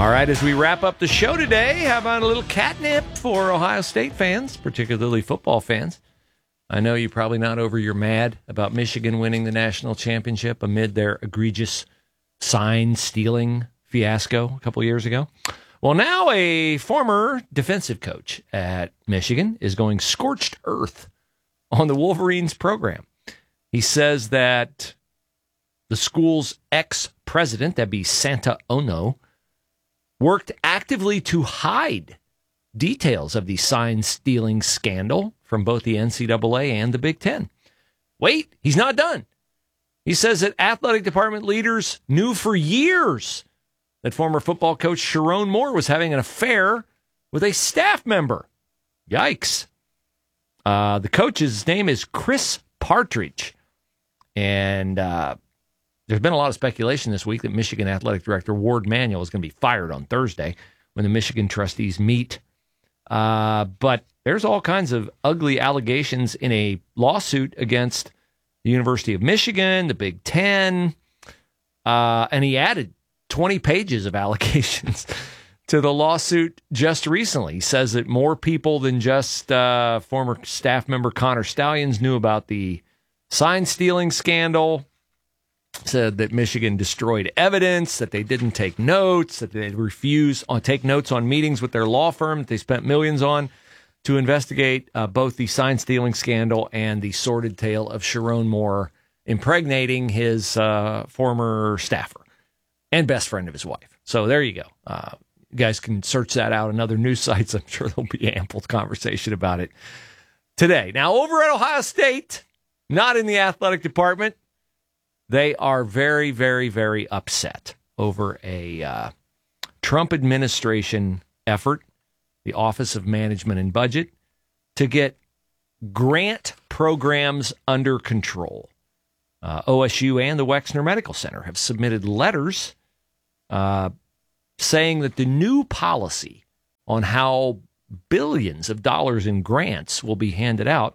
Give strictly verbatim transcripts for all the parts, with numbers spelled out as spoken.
All right, as we wrap up the show today, how about a little catnip for Ohio State fans, particularly football fans? I know you're probably not over your mad about Michigan winning the national championship amid their egregious sign-stealing fiasco a couple years ago. Well, now a former defensive coach at Michigan is going scorched earth on the Wolverines program. He says that the school's ex-president, that'd be Santa Ono, worked actively to hide details of the sign-stealing scandal from both the N C double A and the Big Ten. Wait, he's not done. He says that athletic department leaders knew for years that former football coach Sherrone Moore was having an affair with a staff member. Yikes. Uh, the coach's name is Chris Partridge. And uh, there's been a lot of speculation this week that Michigan Athletic Director Ward Manuel is going to be fired on Thursday when the Michigan trustees meet. Uh, but there's all kinds of ugly allegations in a lawsuit against the University of Michigan, the Big Ten, uh, and he added twenty pages of allegations to the lawsuit just recently. He says that more people than just uh, former staff member Connor Stallions knew about the sign-stealing scandal. Said that Michigan destroyed evidence, that they didn't take notes, that they refused to take notes on meetings with their law firm that they spent millions on to investigate uh, both the sign-stealing scandal and the sordid tale of Sherrone Moore impregnating his uh, former staffer and best friend of his wife. So there you go. Uh, you guys can search that out on other news sites. I'm sure there'll be ample conversation about it today. Now, over at Ohio State, not in the athletic department, they are very, very, very upset over a uh, Trump administration effort, the Office of Management and Budget, to get grant programs under control. Uh, O S U and the Wexner Medical Center have submitted letters uh, saying that the new policy on how billions of dollars in grants will be handed out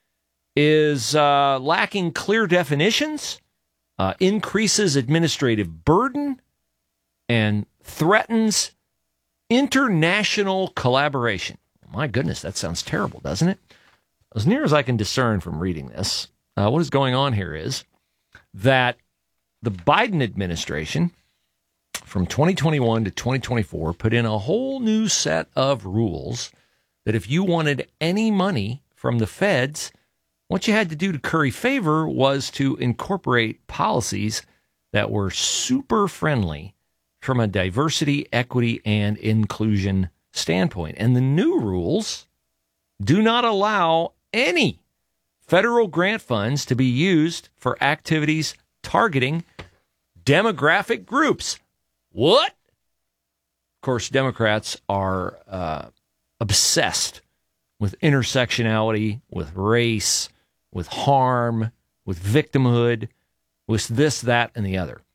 is uh, lacking clear definitions, uh, increases administrative burden, and threatens international collaboration. My goodness, that sounds terrible, doesn't it? As near as I can discern from reading this, uh, what is going on here is that the Biden administration from twenty twenty-one to twenty twenty-four put in a whole new set of rules that if you wanted any money from the feds, what you had to do to curry favor was to incorporate policies that were super friendly from a diversity, equity, and inclusion standpoint. And the new rules do not allow any federal grant funds to be used for activities targeting demographic groups. What? Of course, Democrats are uh, obsessed with intersectionality, with race, with harm, with victimhood, with this, that, and the other.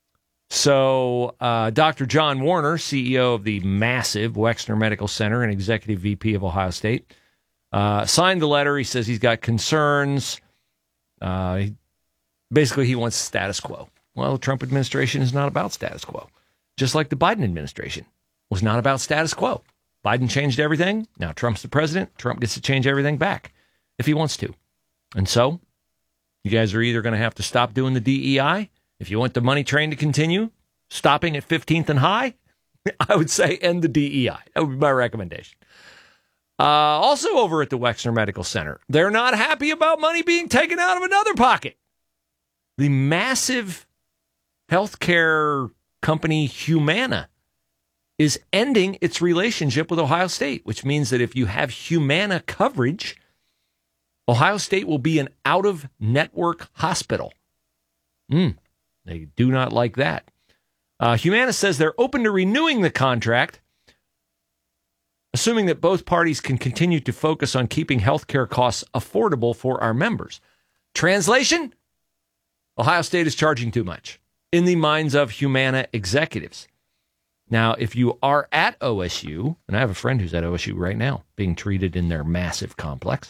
So uh, Doctor John Warner, C E O of the massive Wexner Medical Center and Executive V P of Ohio State, uh, signed the letter. He says he's got concerns. Uh, he, basically, he wants status quo. Well, the Trump administration is not about status quo. Just like the Biden administration was not about status quo. Biden changed everything. Now Trump's the president. Trump gets to change everything back if he wants to. And so you guys are either going to have to stop doing the D E I. If you want the money train to continue, stopping at fifteenth and High, I would say end the D E I. That would be my recommendation. Uh, also over at the Wexner Medical Center, they're not happy about money being taken out of another pocket. The massive healthcare company Humana is ending its relationship with Ohio State, which means that if you have Humana coverage, Ohio State will be an out-of-network hospital. Mm, they do not like that. Uh, Humana says they're open to renewing the contract, assuming that both parties can continue to focus on keeping healthcare costs affordable for our members. Translation? Ohio State is charging too much in the minds of Humana executives. Now, if you are at O S U, and I have a friend who's at O S U right now being treated in their massive complex,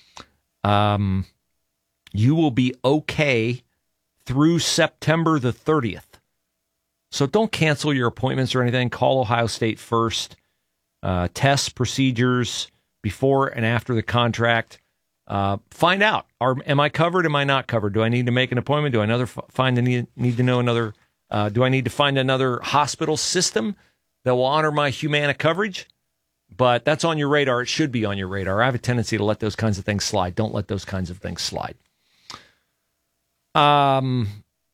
um, you will be okay through September the thirtieth. So don't cancel your appointments or anything. Call Ohio State first. Uh, tests, procedures before and after the contract. Uh, find out. Are, am I covered? Am I not covered? Do I need to make an appointment? Do I another find the need, need to know another? Uh, do I need to find another hospital system that will honor my Humana coverage? But that's on your radar. It should be on your radar. I have a tendency to let those kinds of things slide. Don't let those kinds of things slide. Um,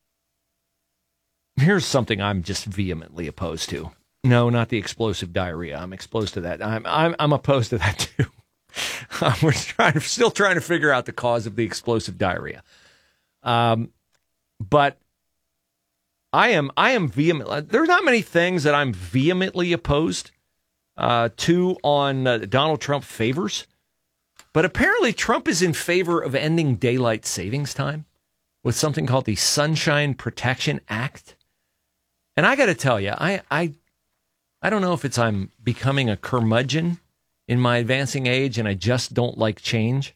here's something I'm just vehemently opposed to. No, not the explosive diarrhea. I'm exposed to that. I'm I'm, I'm opposed to that too. We're trying to, still trying to figure out the cause of the explosive diarrhea. Um, but I am I am vehement. There's not many things that I'm vehemently opposed uh, to on uh, Donald Trump favors, but apparently Trump is in favor of ending daylight savings time with something called the Sunshine Protection Act. And I got to tell you, I, I I don't know if it's I'm becoming a curmudgeon in my advancing age and I just don't like change,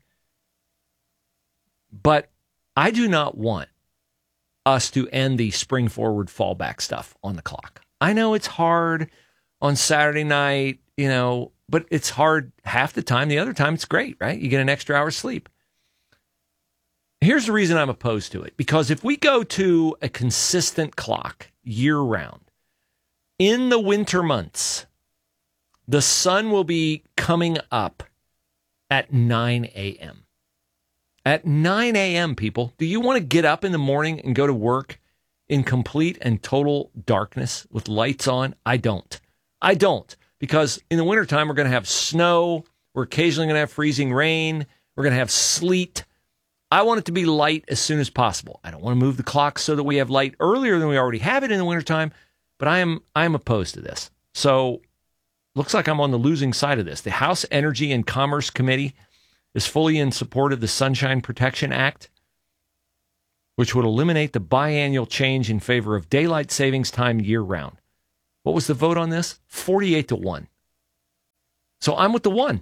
but I do not want us to end the spring forward fallback stuff on the clock. I know it's hard on Saturday night, you know, but it's hard half the time. The other time it's great, right? You get an extra hour's sleep. Here's the reason I'm opposed to it. Because if we go to a consistent clock year round, in the winter months, the sun will be coming up at nine a.m. At nine a.m., people, do you want to get up in the morning and go to work in complete and total darkness with lights on? I don't. I don't. Because in the wintertime, we're going to have snow. We're occasionally going to have freezing rain. We're going to have sleet. I want it to be light as soon as possible. I don't want to move the clock so that we have light earlier than we already have it in the wintertime, but I am I am opposed to this. So looks like I'm on the losing side of this. The House Energy and Commerce Committee is fully in support of the Sunshine Protection Act, which would eliminate the biannual change in favor of daylight savings time year-round. What was the vote on this? forty-eight to one. So I'm with the one.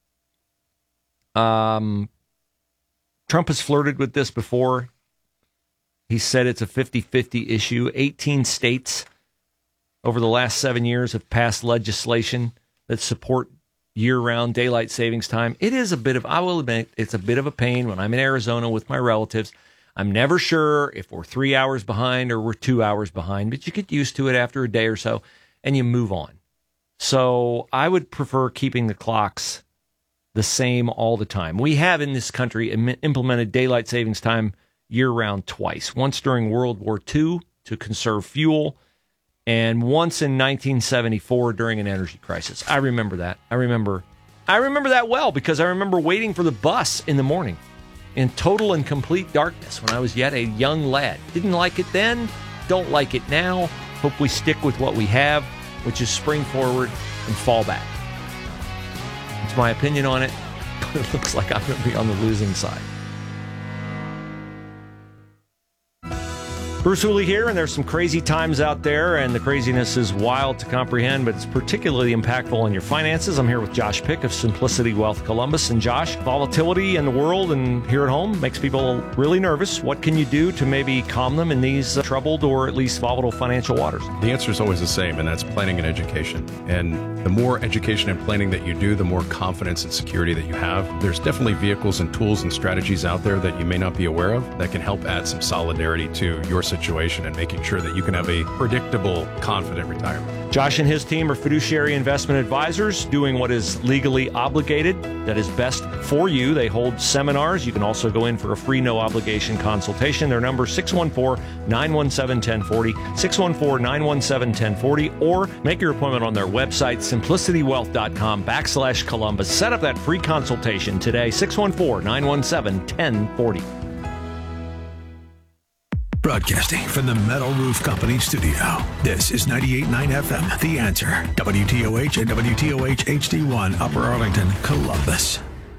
Um, Trump has flirted with this before. He said it's a fifty-fifty issue. eighteen states over the last seven years have passed legislation that support year-round daylight savings time. It is a bit of, I will admit, it's a bit of a pain when I'm in Arizona with my relatives. I'm never sure if we're three hours behind or we're two hours behind, but you get used to it after a day or so and you move on. So I would prefer keeping the clocks the same all the time. We have in this country im- implemented daylight savings time year-round twice. Once during World War Two to conserve fuel, and once in nineteen seventy-four during an energy crisis. I remember that. I remember I remember that well because I remember waiting for the bus in the morning in total and complete darkness when I was yet a young lad. Didn't like it then, don't like it now. Hope we stick with what we have, which is spring forward and fall back. It's my opinion on it, but it looks like I'm going to be on the losing side. Bruce Hooley here, and there's some crazy times out there, and the craziness is wild to comprehend, but it's particularly impactful on your finances. I'm here with Josh Pick of Simplicity Wealth Columbus. And Josh, volatility in the world and here at home makes people really nervous. What can you do to maybe calm them in these uh, troubled or at least volatile financial waters? The answer is always the same, and that's planning and education. And the more education and planning that you do, the more confidence and security that you have. There's definitely vehicles and tools and strategies out there that you may not be aware of that can help add some solidarity to your situation and making sure that you can have a predictable, confident retirement. Josh and his team are fiduciary investment advisors doing what is legally obligated that is best for you. They hold seminars. You can also go in for a free no-obligation consultation. Their number is six one four, nine one seven, one zero four zero, six one four, nine one seven, one zero four zero, or make your appointment on their website, simplicitywealth.com backslash Columbus. Set up that free consultation today, six one four, nine one seven, one zero four zero. Broadcasting from the Metal Roof Company studio. This is ninety-eight point nine F M, The Answer. W T O H and W T O H H D one, Upper Arlington, Columbus.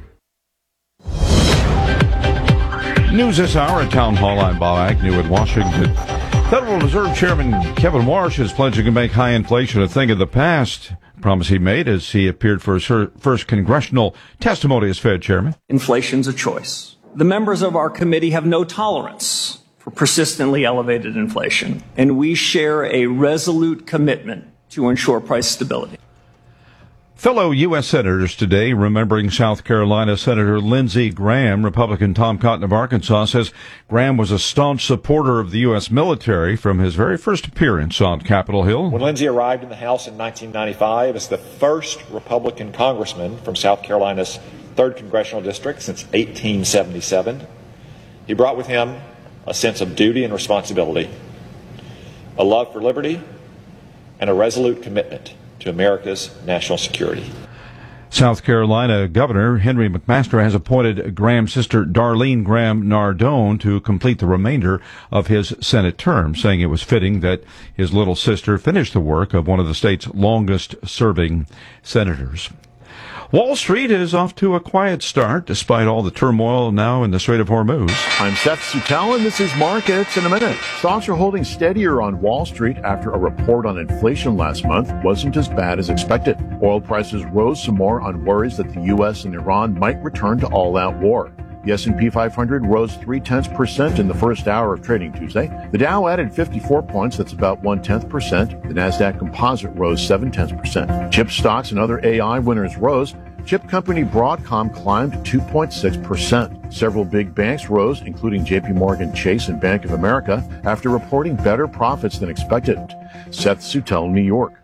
News this hour at Town Hall. I'm Bob Agnew in Washington. Federal Reserve Chairman Kevin Warsh is pledging to make high inflation a thing of the past. Promise he made as he appeared for his first congressional testimony as Fed Chairman. Inflation's a choice. The members of our committee have no tolerance for persistently elevated inflation, and we share a resolute commitment to ensure price stability. Fellow U S senators today remembering South Carolina Senator Lindsey Graham. Republican Tom Cotton of Arkansas says Graham was a staunch supporter of the U S military from his very first appearance on Capitol Hill. When Lindsey arrived in the House in nineteen ninety-five as the first Republican congressman from South Carolina's third Congressional District since eighteen seventy-seven, he brought with him a sense of duty and responsibility, a love for liberty, and a resolute commitment to America's national security. South Carolina Governor Henry McMaster has appointed Graham's sister Darlene Graham Nardone to complete the remainder of his Senate term, saying it was fitting that his little sister finish the work of one of the state's longest-serving senators. Wall Street is off to a quiet start despite all the turmoil now in the Strait of Hormuz. I'm Seth Sutell, and this is Markets in a Minute. Stocks are holding steadier on Wall Street after a report on inflation last month wasn't as bad as expected. Oil prices rose some more on worries that the U S and Iran might return to all-out war. The S and P five hundred rose three-tenths percent in the first hour of trading Tuesday. The Dow added fifty-four points, that's about one-tenth percent. The Nasdaq Composite rose seven-tenths percent. Chip stocks and other A I winners rose. Chip company Broadcom climbed two point six percent. Several big banks rose, including J P Morgan Chase and Bank of America, after reporting better profits than expected. Seth Sutell, New York.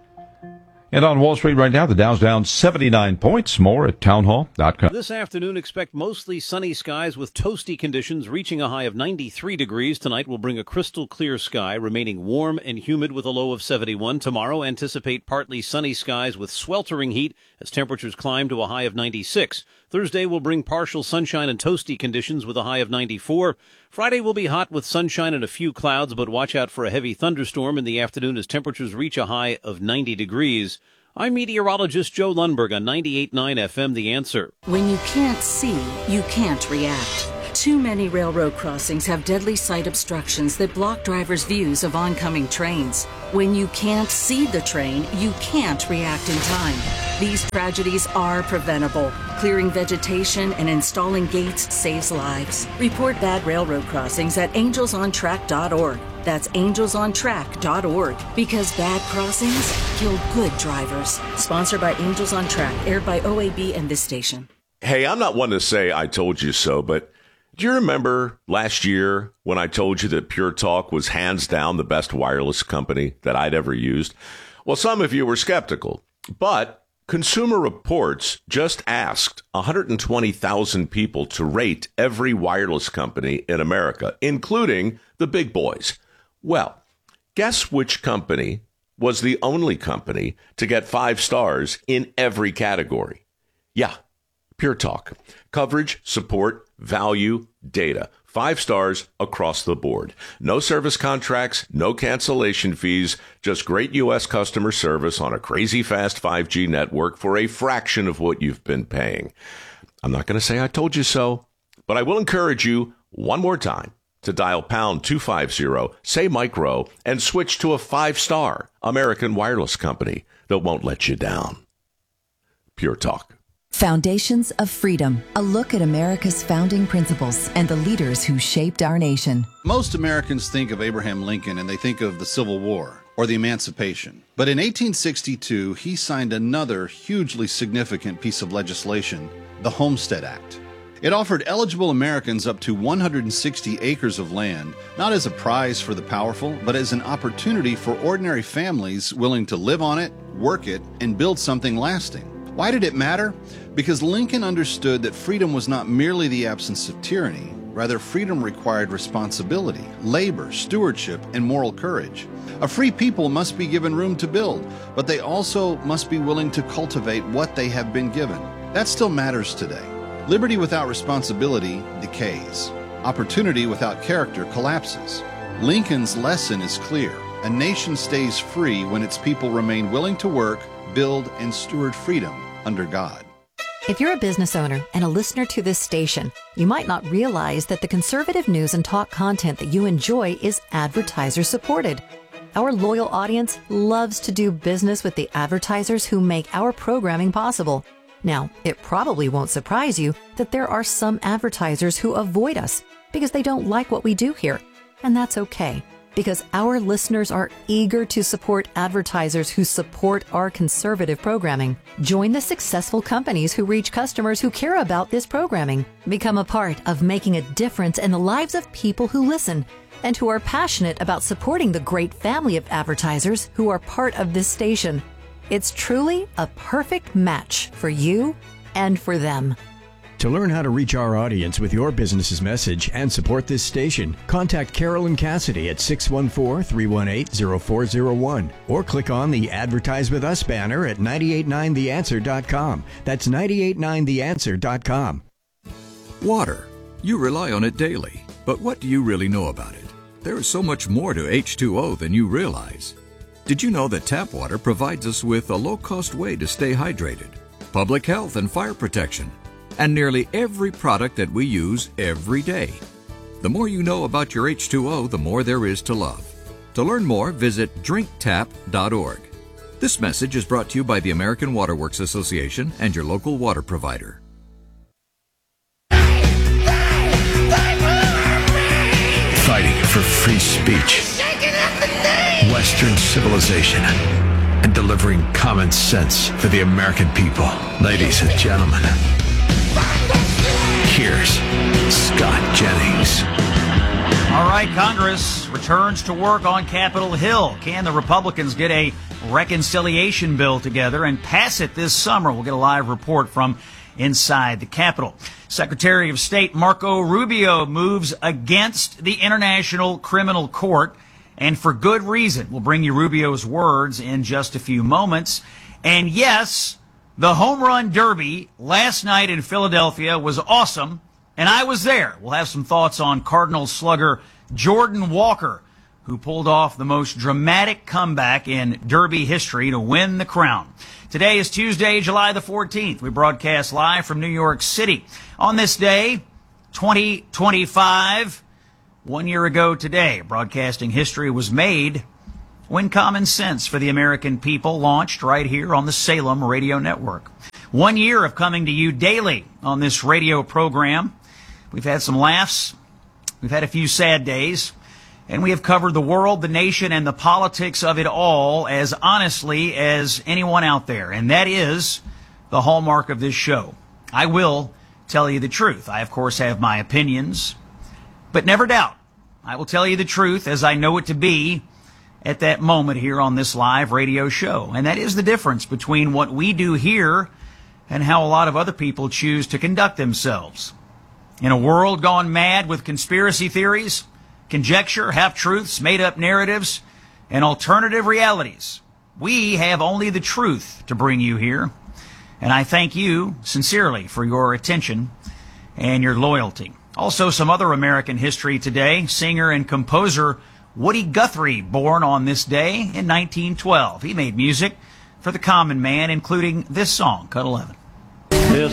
And on Wall Street right now, the Dow's down seventy-nine points. More at townhall dot com. This afternoon, expect mostly sunny skies with toasty conditions reaching a high of ninety-three degrees. Tonight will bring a crystal clear sky, remaining warm and humid with a low of seventy-one. Tomorrow, anticipate partly sunny skies with sweltering heat as temperatures climb to a high of ninety-six. Thursday will bring partial sunshine and toasty conditions with a high of ninety-four. Friday will be hot with sunshine and a few clouds, but watch out for a heavy thunderstorm in the afternoon as temperatures reach a high of ninety degrees. I'm meteorologist Joe Lundberg on ninety-eight point nine F M, The Answer. When you can't see, you can't react. Too many railroad crossings have deadly sight obstructions that block drivers' views of oncoming trains. When you can't see the train, you can't react in time. These tragedies are preventable. Clearing vegetation and installing gates saves lives. Report bad railroad crossings at angels on track dot org. That's angels on track dot org. Because bad crossings kill good drivers. Sponsored by Angels on Track, aired by O A B and this station. Hey, I'm not one to say I told you so, but do you remember last year when I told you that Pure Talk was hands down the best wireless company that I'd ever used? Well, some of you were skeptical, but Consumer Reports just asked one hundred twenty thousand people to rate every wireless company in America, including the big boys. Well, guess which company was the only company to get five stars in every category? Yeah, Pure Talk. Coverage, support, value, data. Five stars across the board. No service contracts, no cancellation fees, just great U S customer service on a crazy fast five G network for a fraction of what you've been paying. I'm not going to say I told you so, but I will encourage you one more time to dial pound two fifty, say micro, and switch to a five-star American wireless company that won't let you down. Pure Talk. Foundations of Freedom, a look at America's founding principles and the leaders who shaped our nation. Most Americans think of Abraham Lincoln and they think of the Civil War or the Emancipation. But in eighteen sixty-two, he signed another hugely significant piece of legislation, the Homestead Act. It offered eligible Americans up to one hundred sixty acres of land, not as a prize for the powerful, but as an opportunity for ordinary families willing to live on it, work it, and build something lasting. Why did it matter? Because Lincoln understood that freedom was not merely the absence of tyranny. Rather, freedom required responsibility, labor, stewardship, and moral courage. A free people must be given room to build, but they also must be willing to cultivate what they have been given. That still matters today. Liberty without responsibility decays. Opportunity without character collapses. Lincoln's lesson is clear. A nation stays free when its people remain willing to work, build, and steward freedom under God. If you're a business owner and a listener to this station, you might not realize that the conservative news and talk content that you enjoy is advertiser supported. Our loyal audience loves to do business with the advertisers who make our programming possible. Now, it probably won't surprise you that there are some advertisers who avoid us because they don't like what we do here. And that's okay, because our listeners are eager to support advertisers who support our conservative programming. Join the successful companies who reach customers who care about this programming. Become a part of making a difference in the lives of people who listen and who are passionate about supporting the great family of advertisers who are part of this station. It's truly a perfect match for you and for them. To learn how to reach our audience with your business's message and support this station, contact Carolyn Cassidy at six one four, three one eight, zero four zero one or click on the Advertise With Us banner at nine eight nine the answer dot com. That's nine eight nine the answer dot com. Water. You rely on it daily, but what do you really know about it? There is so much more to H two O than you realize. Did you know that tap water provides us with a low-cost way to stay hydrated, public health and fire protection, and nearly every product that we use every day? The more you know about your H two O, the more there is to love. To learn more, visit drink tap dot org. This message is brought to you by the American Water Works Association and your local water provider. Fighting for free speech, Western civilization, and delivering common sense for the American people. Ladies and gentlemen, here's Scott Jennings. All right, Congress returns to work on Capitol Hill. Can the Republicans get a reconciliation bill together and pass it this summer? We'll get a live report from inside the Capitol. Secretary of State Marco Rubio moves against the International Criminal Court, and for good reason. We'll bring you Rubio's words in just a few moments. And yes, the home run derby last night in Philadelphia was awesome, and I was there. We'll have some thoughts on Cardinals slugger Jordan Walker, who pulled off the most dramatic comeback in Derby history to win the crown. Today is Tuesday, July the fourteenth. We broadcast live from New York City. On this day, twenty twenty-five, one year ago today, broadcasting history was made when Common Sense for the American People launched right here on the Salem Radio Network. One year of coming to you daily on this radio program. We've had some laughs. We've had a few sad days. And we have covered the world, the nation, and the politics of it all as honestly as anyone out there. And that is the hallmark of this show. I will tell you the truth. I, of course, have my opinions, but never doubt I will tell you the truth as I know it to be at that moment here on this live radio show. And that is the difference between what we do here and how a lot of other people choose to conduct themselves. In a world gone mad with conspiracy theories, conjecture, half-truths, made-up narratives, and alternative realities, we have only the truth to bring you here. And I thank you sincerely for your attention and your loyalty. Also, some other American history today. Singer and composer Woody Guthrie, born on this day in nineteen twelve. He made music for the common man, including this song, Cut eleven.